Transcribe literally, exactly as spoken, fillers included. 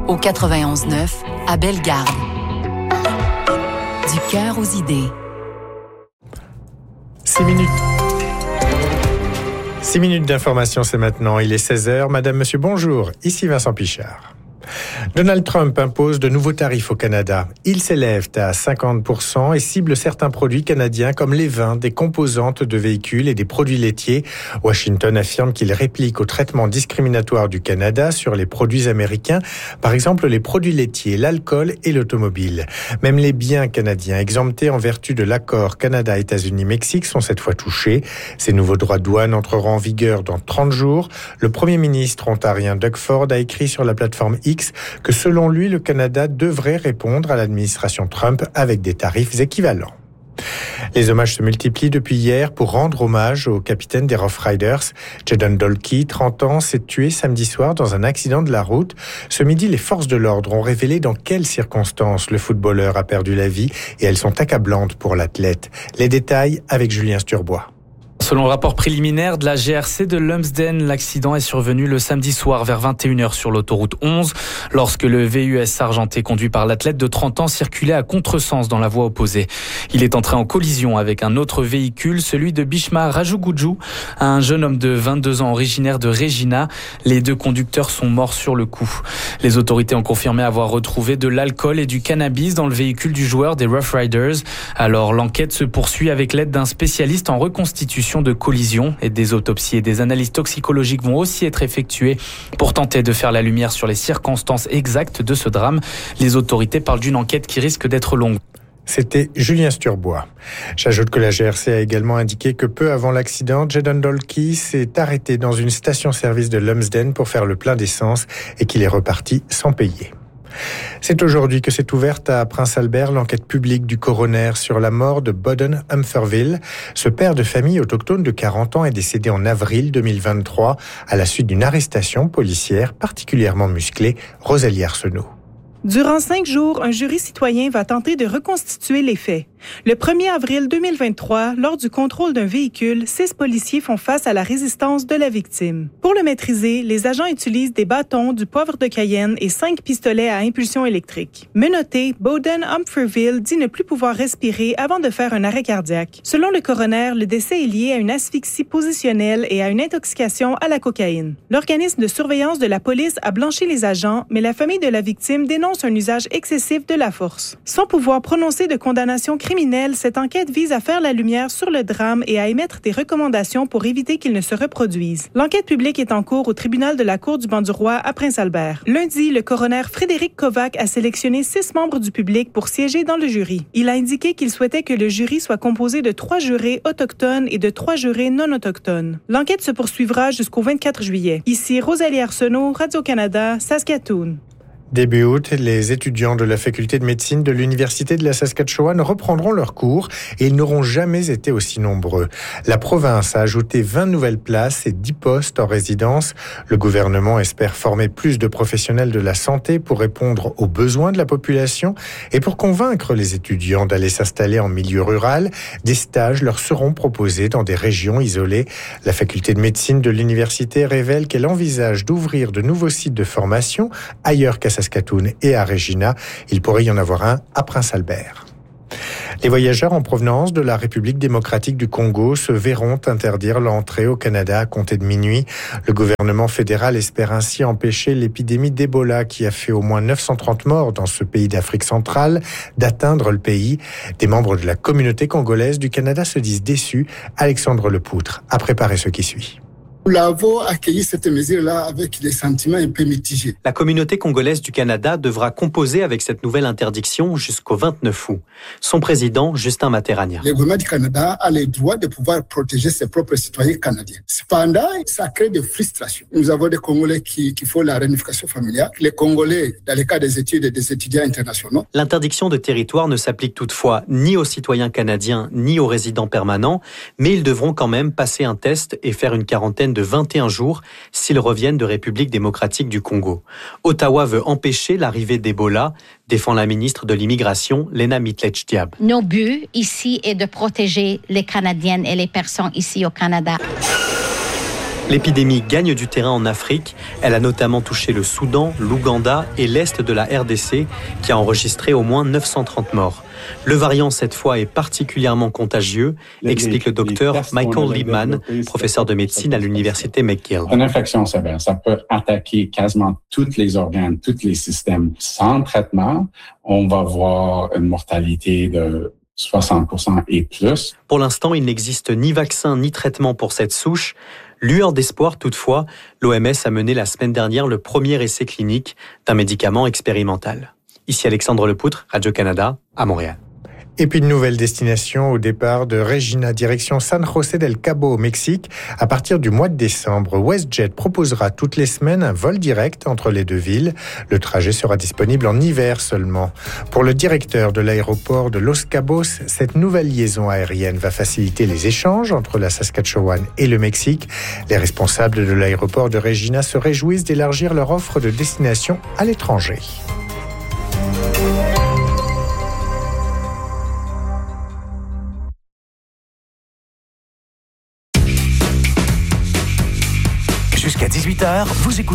Au quatre-vingt-onze neuf, à Bellegarde. Du cœur aux idées. Six minutes. Six minutes d'information, c'est maintenant. Il est seize heures. Madame, monsieur, bonjour. Ici Vincent Pichard. Donald Trump impose de nouveaux tarifs au Canada. Ils s'élèvent à cinquante pour cent et ciblent certains produits canadiens comme les vins, des composantes de véhicules et des produits laitiers. Washington affirme qu'il réplique au traitement discriminatoire du Canada sur les produits américains, par exemple les produits laitiers, l'alcool et l'automobile. Même les biens canadiens exemptés en vertu de l'accord Canada-États-Unis-Mexique sont cette fois touchés. Ces nouveaux droits de douane entreront en vigueur dans trente jours. Le premier ministre ontarien Doug Ford a écrit sur la plateforme X que selon lui, le Canada devrait répondre à l'administration Trump avec des tarifs équivalents. Les hommages se multiplient depuis hier pour rendre hommage au capitaine des Rough Riders. Jadon Dolkey, trente ans, s'est tué samedi soir dans un accident de la route. Ce midi, les forces de l'ordre ont révélé dans quelles circonstances le footballeur a perdu la vie et elles sont accablantes pour l'athlète. Les détails avec Julien Sturbois. Selon le rapport préliminaire de la G R C de Lumsden, l'accident est survenu le samedi soir vers vingt et une heures sur l'autoroute onze, lorsque le V U S argenté conduit par l'athlète de trente ans circulait à contresens dans la voie opposée. Il est entré en collision avec un autre véhicule, celui de Bishma Rajuguju, un jeune homme de vingt-deux ans originaire de Regina. Les deux conducteurs sont morts sur le coup. Les autorités ont confirmé avoir retrouvé de l'alcool et du cannabis dans le véhicule du joueur des Rough Riders. Alors l'enquête se poursuit avec l'aide d'un spécialiste en reconstitution de collision et des autopsies et des analyses toxicologiques vont aussi être effectuées pour tenter de faire la lumière sur les circonstances exactes de ce drame. Les autorités parlent d'une enquête qui risque d'être longue. C'était Julien Sturbois. J'ajoute que la G R C a également indiqué que peu avant l'accident, Jadon Dolkey s'est arrêté dans une station-service de Lumsden pour faire le plein d'essence et qu'il est reparti sans payer. C'est aujourd'hui que s'est ouverte à Prince Albert l'enquête publique du coroner sur la mort de Boden Umferville. Ce père de famille autochtone de quarante ans est décédé en avril deux mille vingt-trois à la suite d'une arrestation policière particulièrement musclée. Rosalie Arsenault. Durant cinq jours, un jury citoyen va tenter de reconstituer les faits. Le premier avril deux mille vingt-trois, lors du contrôle d'un véhicule, six policiers font face à la résistance de la victime. Pour le maîtriser, les agents utilisent des bâtons, du poivre de Cayenne et cinq pistolets à impulsion électrique. Menotté, Boden Umferville dit ne plus pouvoir respirer avant de faire un arrêt cardiaque. Selon le coroner, le décès est lié à une asphyxie positionnelle et à une intoxication à la cocaïne. L'organisme de surveillance de la police a blanchi les agents, mais la famille de la victime dénonce un usage excessif de la force. Sans pouvoir prononcer de condamnation criminelle, cette enquête vise à faire la lumière sur le drame et à émettre des recommandations pour éviter qu'il ne se reproduise. L'enquête publique est en cours au tribunal de la Cour du Banc-du-Roi à Prince-Albert. Lundi, le coroner Frédéric Kovac a sélectionné six membres du public pour siéger dans le jury. Il a indiqué qu'il souhaitait que le jury soit composé de trois jurés autochtones et de trois jurés non autochtones. L'enquête se poursuivra jusqu'au vingt-quatre juillet. Ici Rosalie Arsenault, Radio-Canada, Saskatoon. Début août, les étudiants de la faculté de médecine de l'Université de la Saskatchewan reprendront leurs cours et ils n'auront jamais été aussi nombreux. La province a ajouté vingt nouvelles places et dix postes en résidence. Le gouvernement espère former plus de professionnels de la santé pour répondre aux besoins de la population et pour convaincre les étudiants d'aller s'installer en milieu rural. Des stages leur seront proposés dans des régions isolées. La faculté de médecine de l'université révèle qu'elle envisage d'ouvrir de nouveaux sites de formation ailleurs qu'à Saskatoon et à Regina. Il pourrait y en avoir un à Prince-Albert. Les voyageurs en provenance de la République démocratique du Congo se verront interdire l'entrée au Canada à compter de minuit. Le gouvernement fédéral espère ainsi empêcher l'épidémie d'Ebola qui a fait au moins neuf cent trente morts dans ce pays d'Afrique centrale d'atteindre le pays. Des membres de la communauté congolaise du Canada se disent déçus. Alexandre Lepoutre a préparé ce qui suit. Nous avons accueilli cette mesure-là avec des sentiments un peu mitigés. La communauté congolaise du Canada devra composer avec cette nouvelle interdiction jusqu'au vingt-neuf août. Son président, Justin Materania. Le gouvernement du Canada a le droit de pouvoir protéger ses propres citoyens canadiens. Cependant, ça crée des frustrations. Nous avons des Congolais qui, qui font la réunification familiale. Les Congolais, dans le cas des études et des étudiants internationaux. L'interdiction de territoire ne s'applique toutefois ni aux citoyens canadiens ni aux résidents permanents, mais ils devront quand même passer un test et faire une quarantaine de vingt et un jours s'ils reviennent de République démocratique du Congo. Ottawa veut empêcher l'arrivée d'Ebola, défend la ministre de l'Immigration, Lena Mitlech-Diab. Nos buts ici est de protéger les Canadiennes et les personnes ici au Canada. L'épidémie gagne du terrain en Afrique. Elle a notamment touché le Soudan, l'Ouganda et l'Est de la R D C, qui a enregistré au moins neuf cent trente morts. Le variant, cette fois, est particulièrement contagieux, explique le docteur Michael Liebman, professeur de médecine à l'université McGill. Une infection sévère, ça peut attaquer quasiment tous les organes, tous les systèmes. Sans traitement, on va voir une mortalité de soixante pour cent et plus. Pour l'instant, il n'existe ni vaccin ni traitement pour cette souche. Lueur d'espoir, toutefois, l'O M S a mené la semaine dernière le premier essai clinique d'un médicament expérimental. Ici Alexandre Lepoutre, Radio-Canada, à Montréal. Et puis une nouvelle destination au départ de Regina, direction San José del Cabo au Mexique. À partir du mois de décembre, WestJet proposera toutes les semaines un vol direct entre les deux villes. Le trajet sera disponible en hiver seulement. Pour le directeur de l'aéroport de Los Cabos, cette nouvelle liaison aérienne va faciliter les échanges entre la Saskatchewan et le Mexique. Les responsables de l'aéroport de Regina se réjouissent d'élargir leur offre de destination à l'étranger. Jusqu'à dix-huit heures, vous écoutez